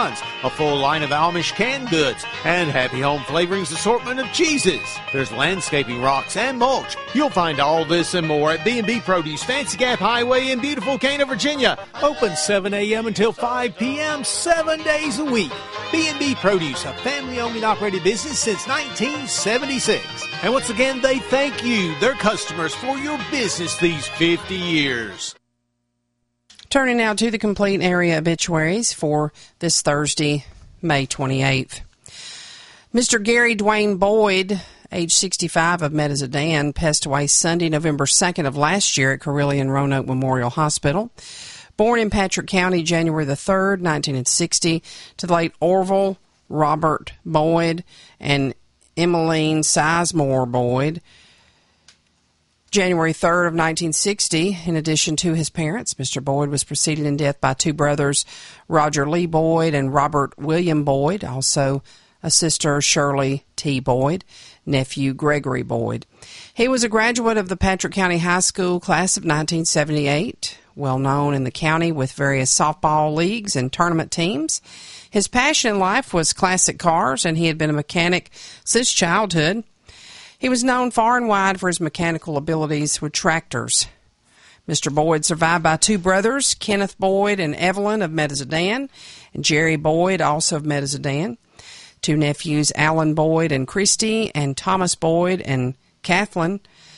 pecans, a full line of Amish canned goods, and Happy Home Flavorings assortment of cheeses. There's landscaping rocks and mulch. You'll find all this and more at B&B Produce, Fancy Gap Highway in beautiful Cana, Virginia. Open 7 a.m. until 5 p.m. 7 days a week. B&B Produce, a family-owned and operated business since 1976. And once again, they thank you, their customers, for your business these 50 years. Turning now to the complete area obituaries for this Thursday, May 28th. Mr. Gary Dwayne Boyd, age 65, of Metazodan, passed away Sunday, November 2nd of last year at Carilion Roanoke Memorial Hospital. Born in Patrick County, January the 3rd, 1960, to the late Orville Robert Boyd and Emmeline Sizemore Boyd, January 3rd of 1960. In addition to his parents, Mr. Boyd was preceded in death by two brothers, Roger Lee Boyd and Robert William Boyd, also a sister, Shirley T. Boyd, nephew, Gregory Boyd. He was a graduate of the Patrick County High School class of 1978, well known in the county with various softball leagues and tournament teams. His passion in life was classic cars, and he had been a mechanic since childhood. He was known far and wide for his mechanical abilities with tractors. Mr. Boyd survived by two brothers, Kenneth Boyd and Evelyn of Metazodan, and Jerry Boyd, also of Metazodan. Two nephews, Alan Boyd and Christy, and Thomas Boyd and Catlin.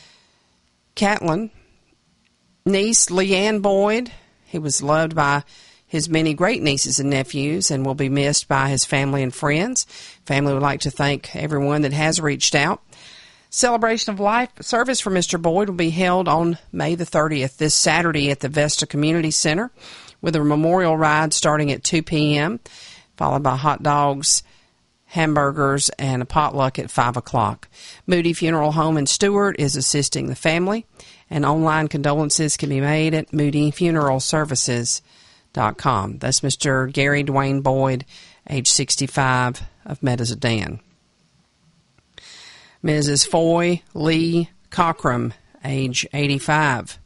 Niece, Leanne Boyd. He was loved by his many great nieces and nephews and will be missed by his family and friends. Family would like to thank everyone that has reached out. Celebration of Life service for Mr. Boyd will be held on May the 30th, this Saturday at the Vesta Community Center, with a memorial ride starting at 2 p.m., followed by hot dogs, hamburgers, and a potluck at 5 o'clock. Moody Funeral Home in Stewart is assisting the family, and online condolences can be made at moodyfuneralservices.com. That's Mr. Gary Dwayne Boyd, age 65, of Metazodan. Mrs. Foy Lee Cockrum, age 85,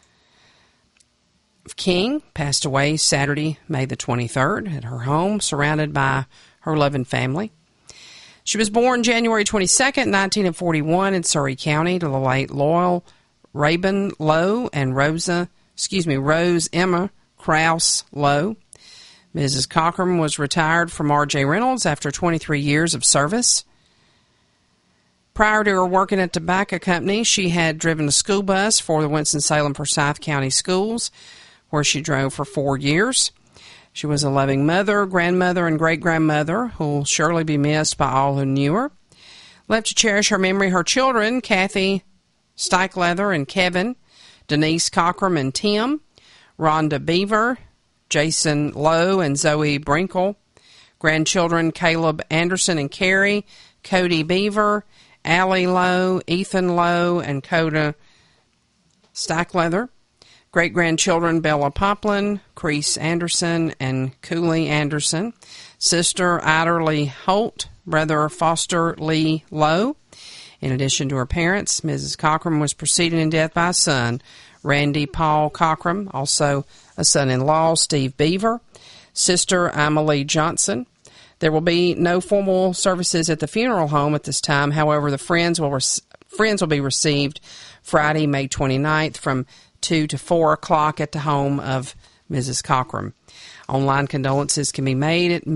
of King, passed away Saturday, May the 23rd, at her home, surrounded by her loving family. She was born January 22nd, 1941, in Surrey County, to the late Loyal Rabin Lowe and Rose Emma Krause Lowe. Mrs. Cockrum was retired from R.J. Reynolds after 23 years of service. Prior to her working at Tobacco Company, she had driven a school bus for the Winston-Salem-Forsyth County Schools, where she drove for 4 years. She was a loving mother, grandmother, and great-grandmother who will surely be missed by all who knew her. Left to cherish her memory, her children, Kathy Steichleather and Kevin, Denise Cockrum and Tim, Rhonda Beaver, Jason Lowe and Zoe Brinkle, grandchildren Caleb Anderson and Carrie, Cody Beaver, Allie Lowe, Ethan Lowe, and Coda Steichleather. Great-grandchildren Bella Poplin, Crease Anderson, and Cooley Anderson. Sister Ida Lee Holt, brother Foster Lee Lowe. In addition to her parents, Mrs. Cockrum was preceded in death by a son, Randy Paul Cockrum, also a son-in-law, Steve Beaver. Sister Emily Johnson. There will be no formal services at the funeral home at this time. However, the friends will be received Friday, May 29th from 2 to 4 o'clock at the home of Mrs. Cockrum. Online condolences can be made at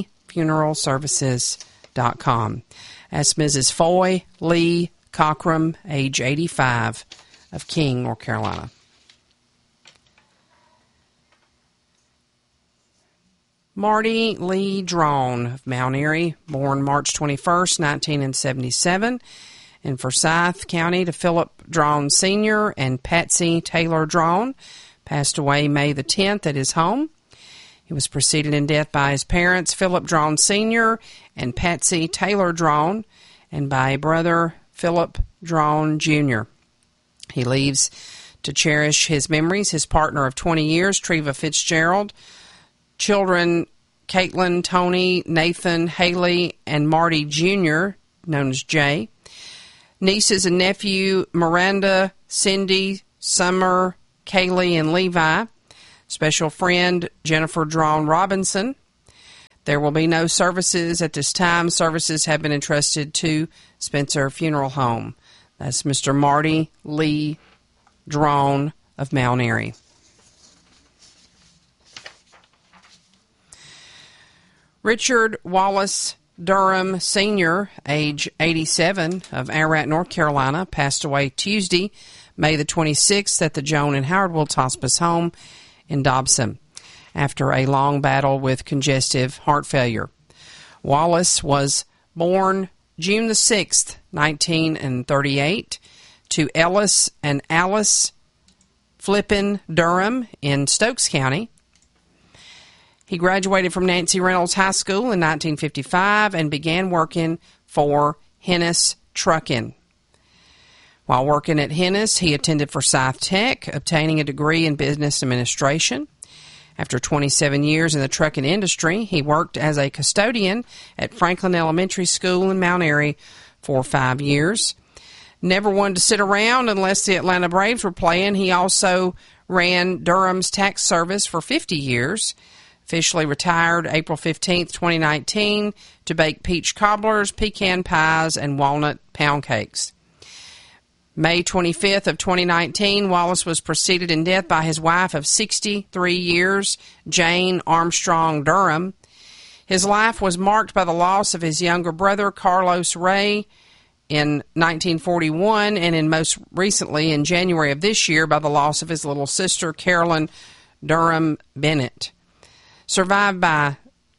moodyfuneralservices.com. That's Mrs. Foy Lee Cockrum, age 85, of King, North Carolina. Marty Lee Drone of Mount Airy, born March 21st, 1977, in Forsyth County, to Philip Drone Sr. and Patsy Taylor Drone, passed away May the 10th at his home. He was preceded in death by his parents, Philip Drone Sr. and Patsy Taylor Drone, and by a brother, Philip Drone Jr. He leaves to cherish his memories, his partner of 20 years, Treva Fitzgerald, children Caitlin, Tony, Nathan, Haley, and Marty Jr., known as Jay. Nieces and nephew Miranda, Cindy, Summer, Kaylee, and Levi. Special friend Jennifer Drone Robinson. There will be no services at this time. Services have been entrusted to Spencer Funeral Home. That's Mr. Marty Lee Drone of Mount Airy. Richard Wallace Durham Sr., age 87, of Ararat, North Carolina, passed away Tuesday, May the 26th, at the Joan and Howard Wilts Hospice Home in Dobson after a long battle with congestive heart failure. Wallace was born June the 6th, 1938, to Ellis and Alice Flippin Durham in Stokes County. He graduated from Nancy Reynolds High School in 1955 and began working for Hennis Trucking. While working at Hennis, he attended Forsyth Tech, obtaining a degree in business administration. After 27 years in the trucking industry, he worked as a custodian at Franklin Elementary School in Mount Airy for 5 years. Never wanted to sit around unless the Atlanta Braves were playing. He also ran Durham's tax service for 50 years. Officially retired April 15th, 2019, to bake peach cobblers, pecan pies, and walnut pound cakes. May 25th of 2019, Wallace was preceded in death by his wife of 63 years, Jane Armstrong Durham. His life was marked by the loss of his younger brother, Carlos Ray, in 1941, and most recently, in January of this year, by the loss of his little sister, Carolyn Durham Bennett. Survived by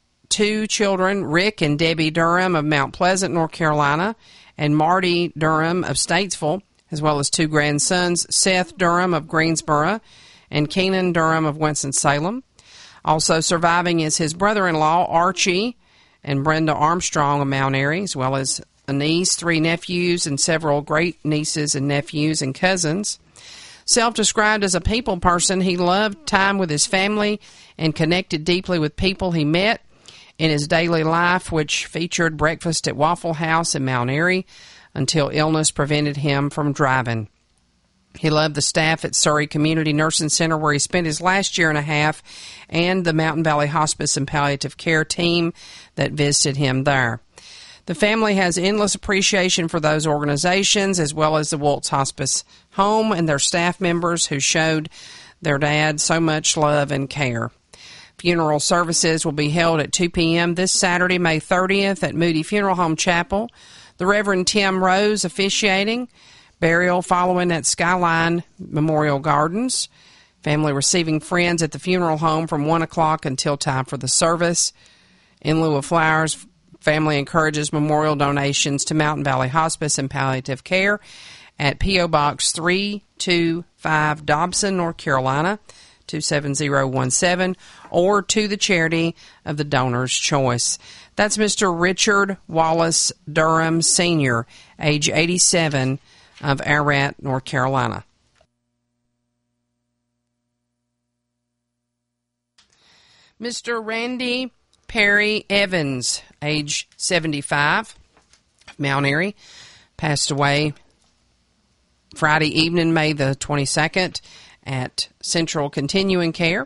2 children, Rick and Debbie Durham of Mount Pleasant, North Carolina, and Marty Durham of Statesville, as well as 2 grandsons, Seth Durham of Greensboro and Keenan Durham of Winston-Salem. Also surviving is his brother-in-law, Archie, and Brenda Armstrong of Mount Airy, as well as a niece, 3 nephews, and several great-nieces and nephews and cousins. Self-described as a people person, he loved time with his family and connected deeply with people he met in his daily life, which featured breakfast at Waffle House in Mount Airy until illness prevented him from driving. He loved the staff at Surrey Community Nursing Center, where he spent his last year and a half, and the Mountain Valley Hospice and Palliative Care team that visited him there. The family has endless appreciation for those organizations, as well as the Wilts Hospice Home and their staff members who showed their dad so much love and care. Funeral services will be held at 2 p.m. this Saturday, May 30th, at Moody Funeral Home Chapel. The Reverend Tim Rose officiating. Burial following at Skyline Memorial Gardens. Family receiving friends at the funeral home from 1 o'clock until time for the service. In lieu of flowers, family encourages memorial donations to Mountain Valley Hospice and Palliative Care at P.O. Box 325 Dobson, North Carolina, 27017, or to the charity of the donor's choice. That's Mr. Richard Wallace Durham Sr., age 87, of Ararat, North Carolina. Mr. Randy Perry Evans, age 75, of Mount Airy, passed away Friday evening, May the 22nd, at Central Continuing Care.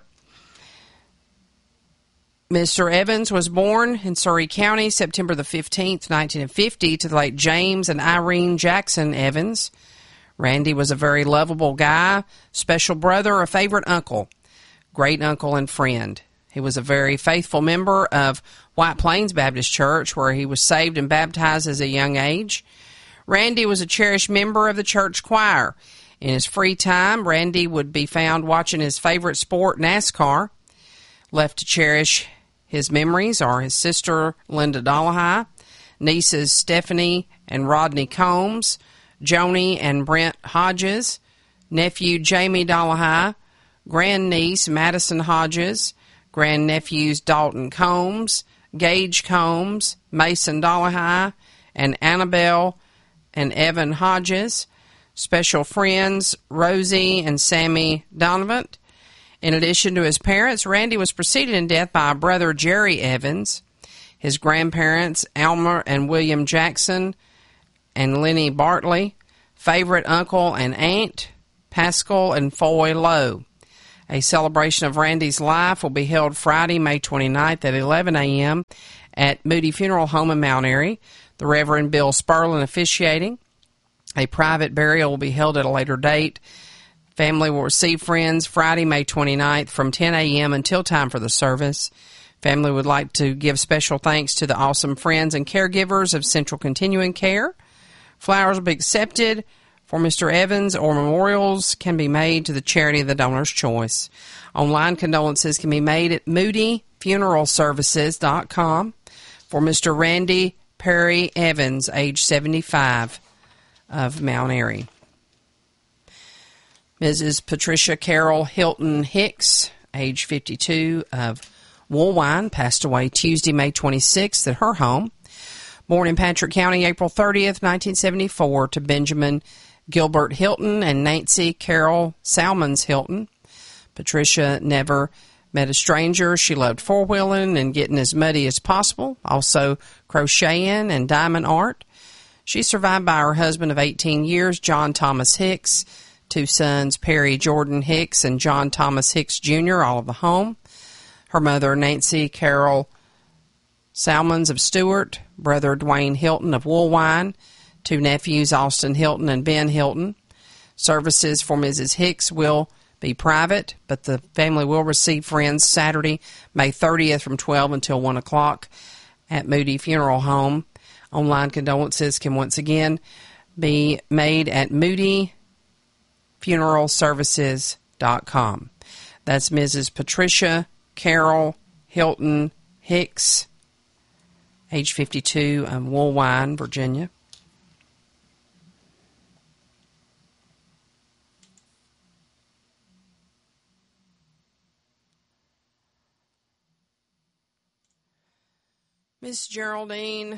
Mr. Evans was born in Surrey County, September the 15th, 1950, to the late James and Irene Jackson Evans. Randy was a very lovable guy, special brother, a favorite uncle, great uncle and friend. He was a very faithful member of White Plains Baptist Church, where he was saved and baptized at a young age. Randy was a cherished member of the church choir. In his free time, Randy would be found watching his favorite sport, NASCAR. Left to cherish his memories are his sister, Linda Dollahie, nieces Stephanie and Rodney Combs, Joni and Brent Hodges, nephew Jamie Dollahie, grandniece Madison Hodges, grandnephews Dalton Combs, Gage Combs, Mason Dollahie, and Annabelle and Evan Hodges, special friends Rosie and Sammy Donovan. In addition to his parents, Randy was preceded in death by a brother, Jerry Evans, his grandparents, Elmer and William Jackson and Lenny Bartley, favorite uncle and aunt, Pascal and Foy Lowe. A celebration of Randy's life will be held Friday, May 29th at 11 a.m. at Moody Funeral Home in Mount Airy. The Reverend Bill Sperlin officiating. A private burial will be held at a later date. Family will receive friends Friday, May 29th from 10 a.m. until time for the service. Family would like to give special thanks to the awesome friends and caregivers of Central Continuing Care. Flowers will be accepted for Mr. Evans, or memorials can be made to the charity of the donor's choice. Online condolences can be made at moodyfuneralservices.com for Mr. Randy Perry Evans, age 75, of Mount Airy. Mrs. Patricia Carol Hilton Hicks, age 52, of Woolwine, passed away Tuesday, May 26th at her home. Born in Patrick County, April 30th, 1974, to Benjamin Gilbert Hilton and Nancy Carol Salmons Hilton. Patricia never met a stranger. She loved four-wheeling and getting as muddy as possible, also crocheting and diamond art. She's survived by her husband of 18 years, John Thomas Hicks, two sons, Perry Jordan Hicks and John Thomas Hicks Jr., all of the home. Her mother, Nancy Carol Salmons of Stewart, brother Dwayne Hilton of Woolwine, two nephews, Austin Hilton and Ben Hilton. Services for Mrs. Hicks will be private, but the family will receive friends Saturday, May 30th from 12 until 1 o'clock at Moody Funeral Home. Online condolences can once again be made at moodyfuneralservices.com. That's Mrs. Patricia Carol Hilton Hicks, age 52, of Woolwine, Virginia. Miss Geraldine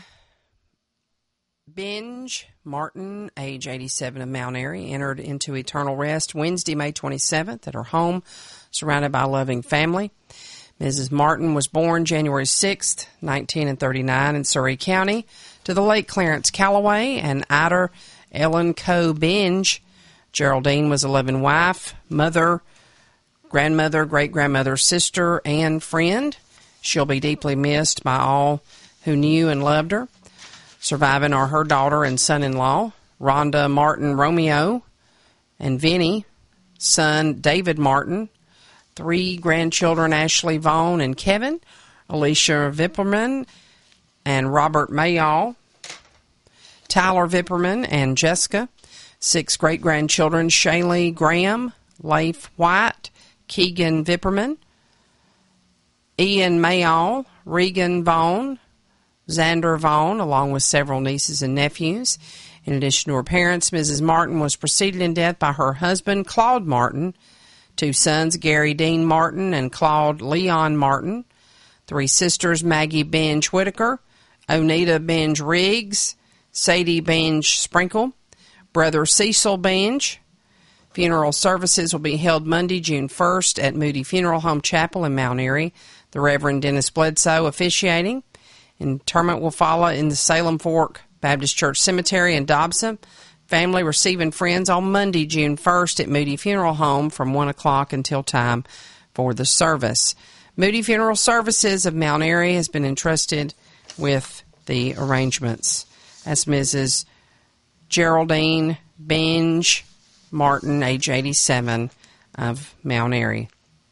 Binge Martin, age 87, of Mount Airy, entered into eternal rest Wednesday, May 27th at her home, surrounded by a loving family. Mrs. Martin was born January 6th, 1939 in Surrey County, to the late Clarence Calloway and Ida Ellen Coe Binge. Geraldine was a loving wife, mother, grandmother, great-grandmother, sister, and friend. She'll be deeply missed by all who knew and loved her. Surviving are her daughter and son-in-law, Rhonda Martin Romeo, and Vinny, son David Martin, three grandchildren, Ashley Vaughn and Kevin, Alicia Vipperman and Robert Mayall, Tyler Vipperman and Jessica, six great-grandchildren, Shaylee Graham, Leif White, Keegan Vipperman, Ian Mayall, Regan Vaughn, Xander Vaughn, along with several nieces and nephews. In addition to her parents, Mrs. Martin was preceded in death by her husband, Claude Martin, two sons, Gary Dean Martin and Claude Leon Martin, three sisters, Maggie Binge Whitaker, Onita Binge Riggs, Sadie Binge Sprinkle, brother Cecil Binge. Funeral services will be held Monday, June 1st at Moody Funeral Home Chapel in Mount Airy. The Reverend Dennis Bledsoe officiating. Interment will follow in the Salem Fork Baptist Church Cemetery in Dobson. Family receiving friends on Monday, June 1st at Moody Funeral Home from 1 o'clock until time for the service. Moody Funeral Services of Mount Airy has been entrusted with the arrangements. That's Mrs. Geraldine Binge Martin, age 87, of Mount Airy.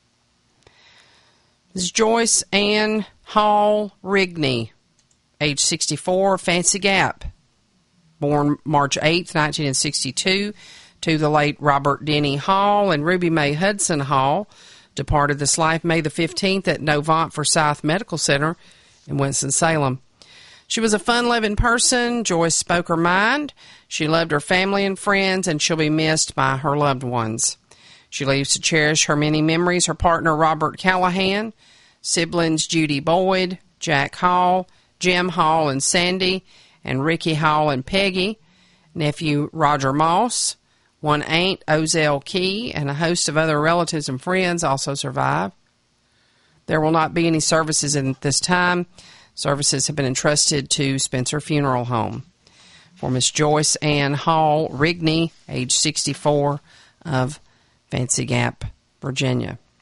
Ms. Joyce Ann Hall Rigney, age 64, Fancy Gap, born March 8th, 1962, to the late Robert Denny Hall and Ruby Mae Hudson Hall, departed this life May the 15th at Novant Forsyth Medical Center in Winston-Salem. She was a fun-loving person. Joyce spoke her mind. She loved her family and friends, and she'll be missed by her loved ones. She leaves to cherish her many memories, her partner Robert Callahan, siblings Judy Boyd, Jack Hall, Jim Hall and Sandy, and Ricky Hall and Peggy, nephew Roger Moss, one aunt, Ozell Key, and a host of other relatives and friends also survive. There will not be any services at this time. Services have been entrusted to Spencer Funeral Home. For Miss Joyce Ann Hall Rigney, age 64, of Fancy Gap, Virginia.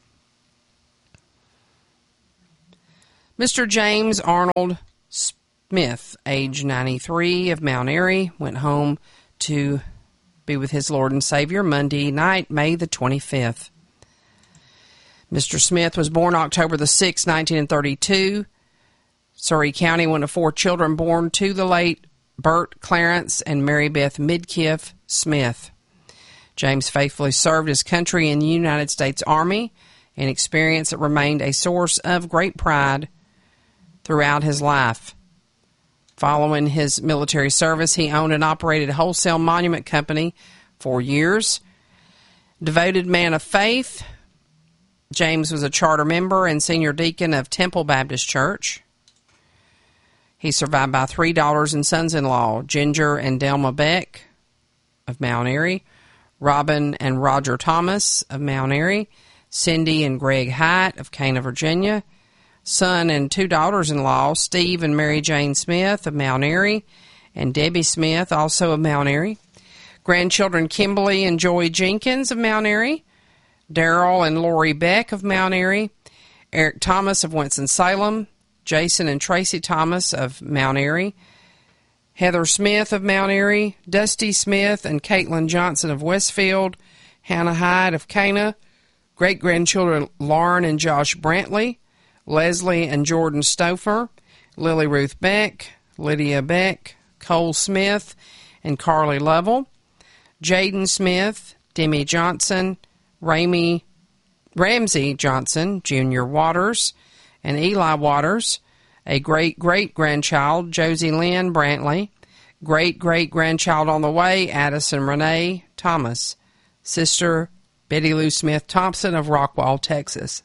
Mr. James Arnold Smith, age 93, of Mount Airy, went home to be with his Lord and Savior Monday night, May the 25th. Mr. Smith was born October the 6th, 1932. Surrey County, one of 4 children born to the late Bert Clarence and Mary Beth Midkiff Smith. James faithfully served his country in the United States Army, an experience that remained a source of great pride throughout his life. Following his military service, he owned and operated a wholesale monument company for years. Devoted man of faith, James was a charter member and senior deacon of Temple Baptist Church. He's survived by 3 daughters and sons-in-law, Ginger and Delma Beck of Mount Airy, Robin and Roger Thomas of Mount Airy, Cindy and Greg Hyatt of Cana, Virginia, son and 2 daughters-in-law, Steve and Mary Jane Smith of Mount Airy, and Debbie Smith, also of Mount Airy. Grandchildren Kimberly and Joy Jenkins of Mount Airy, Daryl and Lori Beck of Mount Airy, Eric Thomas of Winston-Salem, Jason and Tracy Thomas of Mount Airy, Heather Smith of Mount Airy, Dusty Smith and Caitlin Johnson of Westfield, Hannah Hyde of Cana, great-grandchildren Lauren and Josh Brantley, Leslie and Jordan Stouffer, Lily Ruth Beck, Lydia Beck, Cole Smith, and Carly Lovell, Jaden Smith, Demi Johnson, Ramsey Johnson, Jr. Waters, and Eli Waters, a great-great-grandchild, Josie Lynn Brantley, great-great-grandchild on the way, Addison Renee Thomas, sister Betty Lou Smith Thompson of Rockwall, Texas.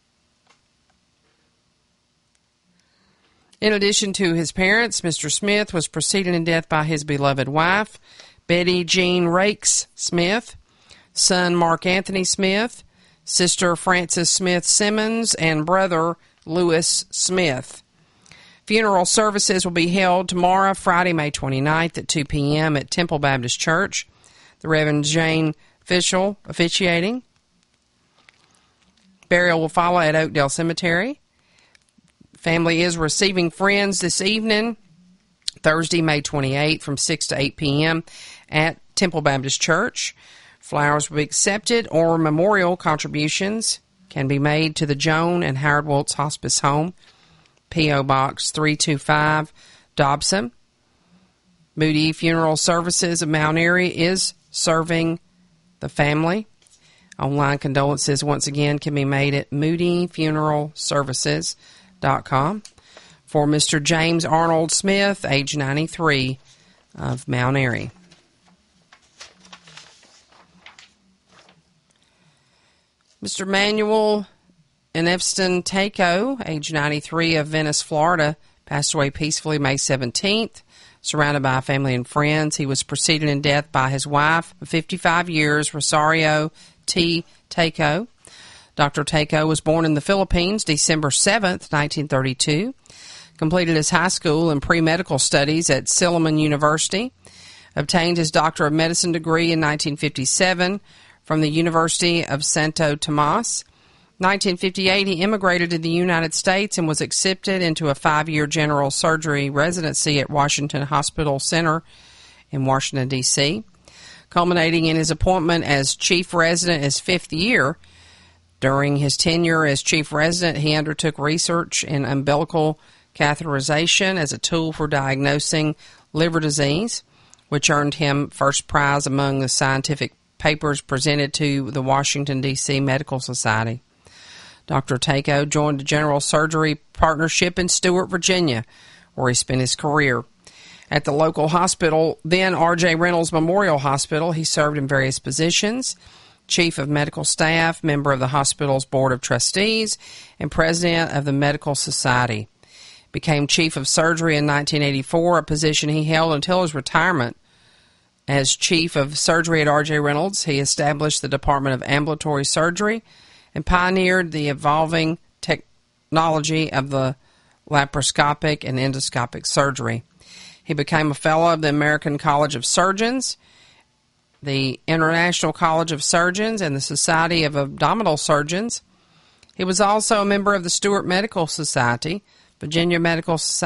In addition to his parents, Mr. Smith was preceded in death by his beloved wife, Betty Jean Rakes Smith, son Mark Anthony Smith, sister Frances Smith Simmons, and brother Lewis Smith. Funeral services will be held tomorrow, Friday, May 29th at 2 p.m. at Temple Baptist Church. The Reverend Jane Fischel officiating. Burial will follow at Oakdale Cemetery. Family is receiving friends this evening, Thursday, May 28th, from 6 to 8 p.m. at Temple Baptist Church. Flowers will be accepted, or memorial contributions can be made to the Joan and Howard Wiltz Hospice Home, P.O. Box 325, Dobson. Moody Funeral Services of Mount Airy is serving the family. Online condolences, once again, can be made at moodyfuneralservices.com. For Mr. James Arnold Smith, age 93, of Mount Airy. Mr. Manuel Enefston Taco, age 93, of Venice, Florida, passed away peacefully May 17th, surrounded by family and friends. He was preceded in death by his wife of 55 years, Rosario T. Taco. Dr. Taco was born in the Philippines December 7th, 1932, completed his high school and pre-medical studies at Silliman University, obtained his Doctor of Medicine degree in 1957 from the University of Santo Tomas. 1958, he immigrated to the United States and was accepted into a 5-year general surgery residency at Washington Hospital Center in Washington, D.C., culminating in his appointment as chief resident his 5th year. During his tenure as chief resident, he undertook research in umbilical catheterization as a tool for diagnosing liver disease, which earned him first prize among the scientific papers presented to the Washington, D.C. Medical Society. Dr. Taco joined the General Surgery Partnership in Stewart, Virginia, where he spent his career. At the local hospital, then R.J. Reynolds Memorial Hospital, he served in various positions: Chief of Medical Staff, member of the hospital's Board of Trustees, and President of the Medical Society. Became Chief of Surgery in 1984, a position he held until his retirement. As Chief of Surgery at R.J. Reynolds, he established the Department of Ambulatory Surgery and pioneered the evolving technology of the laparoscopic and endoscopic surgery. He became a Fellow of the American College of Surgeons, the International College of Surgeons, and the Society of Abdominal Surgeons. He was also a member of the Stewart Medical Society, Virginia Medical Society.